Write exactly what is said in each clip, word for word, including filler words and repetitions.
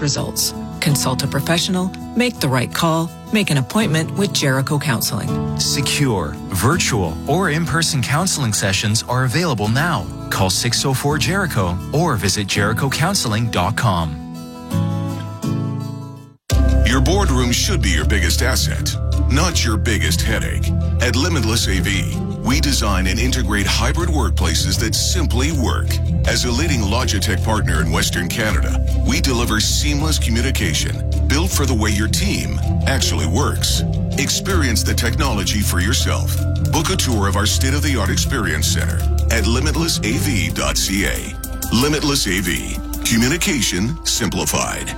fast results. Consult a professional, make the right call, make an appointment with Jericho Counseling. Secure, virtual, or in-person counseling sessions are available now. Call six oh four Jericho or visit jericho counseling dot com. Your boardroom should be your biggest asset, not your biggest headache. At Limitless A V, we design and integrate hybrid workplaces that simply work. As a leading Logitech partner in Western Canada, we deliver seamless communication built for the way your team actually works. Experience the technology for yourself. Book a tour of our state-of-the-art experience center at limitless a v dot c a. Limitless A V. Communication simplified.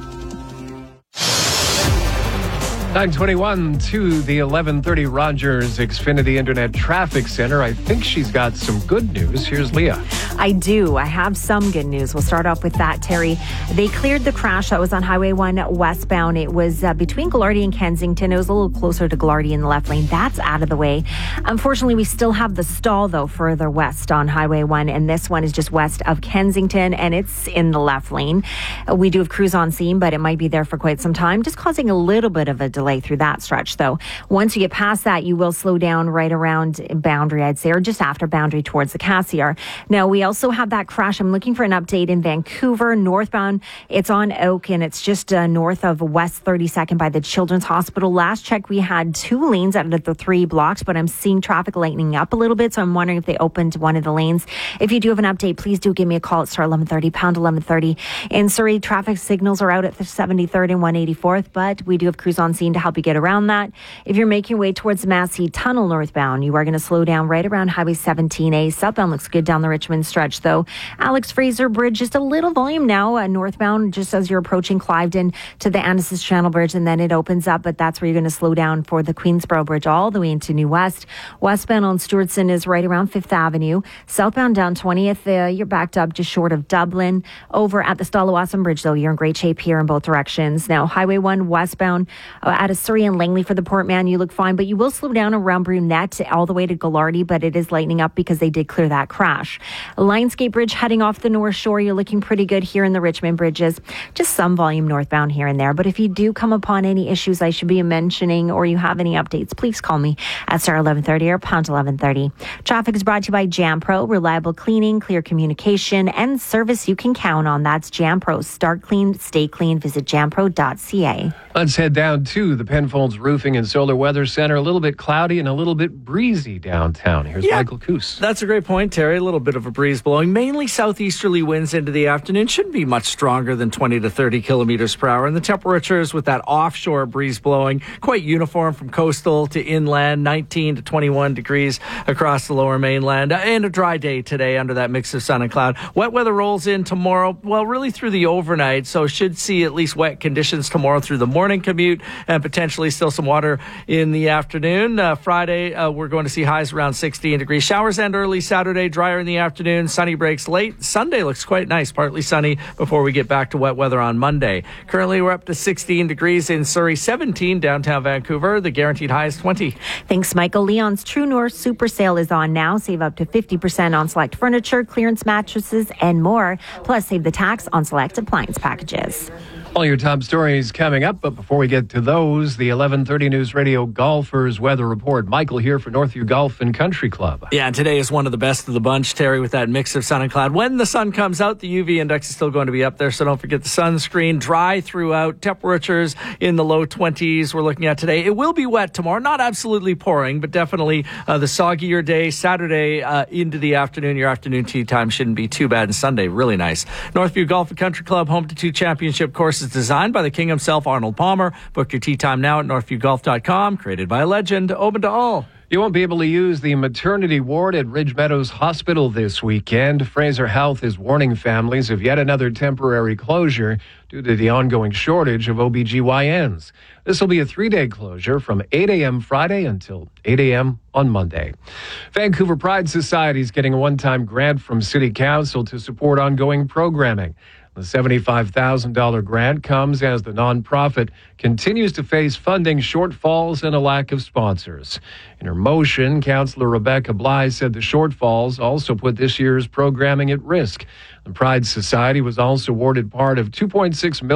nine twenty-one to the eleven thirty Rogers Xfinity Internet Traffic Center. I think she's got some good news. Here's Leah. I do. I have some good news. We'll start off with that, Terry. They cleared the crash that was on Highway one westbound. It was uh, between Ghilardi and Kensington. It was a little closer to Ghilardi in the left lane. That's out of the way. Unfortunately, we still have the stall, though, further west on Highway one, and this one is just west of Kensington, and it's in the left lane. Uh, we do have crews on scene, but it might be there for quite some time, just causing a little bit of a delay through that stretch, though. Once you get past that, you will slow down right around Boundary, I'd say, or just after Boundary towards the Cassiar. Now, we also have that crash. I'm looking for an update in Vancouver, northbound. It's on Oak, and it's just uh, north of West thirty-second by the Children's Hospital. Last check, we had two lanes out of the three blocked, but I'm seeing traffic lightening up a little bit, so I'm wondering if they opened one of the lanes. If you do have an update, please do give me a call at star eleven thirty, pound eleven thirty. In Surrey, traffic signals are out at the seventy-third and one eighty-fourth, but we do have crews on scene to help you get around that. If you're making your way towards the Massey Tunnel northbound, you are going to slow down right around Highway seventeen A. Southbound looks good down the Richmond stretch, though. Alex Fraser Bridge, just a little volume now, uh, northbound, just as you're approaching Cliveden to the Annacis Channel Bridge, and then it opens up, but that's where you're going to slow down for the Queensboro Bridge all the way into New West. Westbound on Stewartson is right around Fifth Avenue. Southbound down twentieth, uh, you're backed up just short of Dublin. Over at the Stalawasan Bridge, though, you're in great shape here in both directions. Now, Highway one westbound uh, out of Surrey and Langley for the Port Man, you look fine, but you will slow down around Brunette all the way to Ghilardi, but it is lightening up because they did clear that crash. Lionsgate Bridge heading off the North Shore, you're looking pretty good here in the Richmond bridges. Just some volume northbound here and there, but if you do come upon any issues I should be mentioning or you have any updates, please call me at star eleven thirty or pound eleven thirty. Traffic is brought to you by JamPro, reliable cleaning, clear communication, and service you can count on. That's JamPro. Start clean, stay clean. Visit jam pro dot c a. Let's head down to the Penfolds Roofing and Solar Weather Center. A little bit cloudy and a little bit breezy downtown. Here's yeah, Michael Coos. That's a great point, Terry. A little bit of a breeze blowing, mainly southeasterly winds into the afternoon. Shouldn't be much stronger than twenty to thirty kilometers per hour. And the temperatures with that offshore breeze blowing, quite uniform from coastal to inland, nineteen to twenty-one degrees across the lower mainland. And a dry day today under that mix of sun and cloud. Wet weather rolls in tomorrow, well, really through the overnight. So should see at least wet conditions tomorrow through the morning commute and potentially still some water in the afternoon. Uh, Friday, uh, we're going to see highs around sixteen degrees. Showers end early Saturday, drier in the afternoon. Sunny breaks late. Sunday looks quite nice, partly sunny before we get back to wet weather on Monday. Currently, we're up to sixteen degrees in Surrey, seventeen downtown Vancouver. The guaranteed high is twenty. Thanks, Michael. Leon's True North Super Sale is on now. Save up to fifty percent on select furniture, clearance mattresses, and more. Plus, save the tax on select appliance packages. All your top stories coming up, but before we get to those, the eleven thirty News Radio Golfers Weather Report. Michael here for Northview Golf and Country Club. Yeah, and today is one of the best of the bunch, Terry, with that mix of sun and cloud. When the sun comes out, the U V index is still going to be up there, so don't forget the sunscreen. Dry throughout, temperatures in the low twenties we're looking at today. It will be wet tomorrow, not absolutely pouring, but definitely uh, the soggier day. Saturday uh, into the afternoon, your afternoon tea time shouldn't be too bad, and Sunday, really nice. Northview Golf and Country Club, home to two championship courses designed by the king himself, Arnold Palmer. Book your tee time now at northview golf dot com. Created by a legend, open to all. You won't be able to use the maternity ward at Ridge Meadows Hospital this weekend. Fraser Health is warning families of yet another temporary closure due to the ongoing shortage of O B G Y Ns. This will be a three-day closure from eight a.m. Friday until eight a.m. on Monday. Vancouver Pride Society is getting a one-time grant from City Council to support ongoing programming. The seventy-five thousand dollars grant comes as the nonprofit continues to face funding shortfalls and a lack of sponsors. In her motion, Councillor Rebecca Bly said the shortfalls also put this year's programming at risk. The Pride Society was also awarded part of two point six million dollars